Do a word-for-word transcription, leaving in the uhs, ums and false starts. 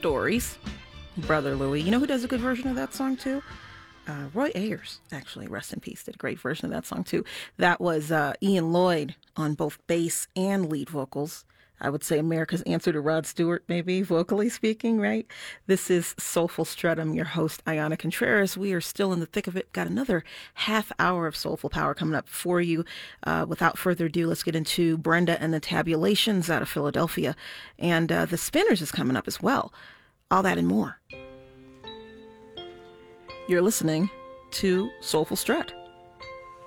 Stories, Brother Louie. You know who does a good version of that song too? Uh, Roy Ayers, actually, rest in peace, did a great version of that song too. That was uh, Ian Lloyd on both bass and lead vocals. I would say America's answer to Rod Stewart, maybe, vocally speaking, right? This is Soulful Strut. I'm your host, Ayana Contreras. We are still in the thick of it. Got another half hour of Soulful Power coming up for you. Uh, without further ado, let's get into Brenda and the Tabulations out of Philadelphia. And uh, the Spinners is coming up as well. All that and more. You're listening to Soulful Strut.